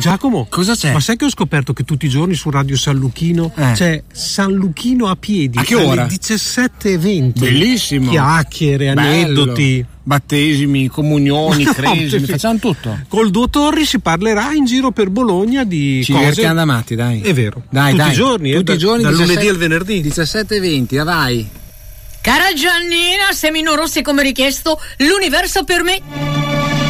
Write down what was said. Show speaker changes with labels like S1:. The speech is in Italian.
S1: Giacomo,
S2: cosa c'è?
S1: Ma sai che ho scoperto che tutti i giorni su Radio San Luchino c'è San Luchino a piedi?
S2: A che ora?
S1: Alle 17:20.
S2: Bellissimo.
S1: Chiacchiere, aneddoti.
S2: Battesimi, comunioni, cresimi, facciamo tutto.
S1: Col Duo Torri si parlerà in giro per Bologna di
S2: ci
S1: cose.
S2: Ci divertiamo da matti, dai.
S1: È vero.
S2: Dai,
S1: tutti i giorni,
S2: tutti i giorni,
S1: dal
S2: 17,
S1: lunedì al venerdì.
S2: 17:20, vai.
S3: Cara Giannina, semino rossi come richiesto, l'universo per me.